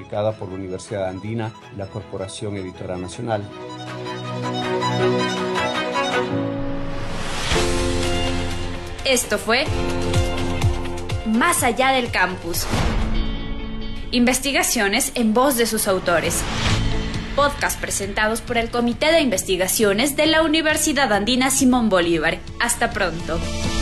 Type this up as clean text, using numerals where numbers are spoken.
publicada por la Universidad Andina y la Corporación Editora Nacional. Esto fue Más allá del campus. Investigaciones en voz de sus autores. Podcast presentados por el Comité de Investigaciones de la Universidad Andina Simón Bolívar. Hasta pronto.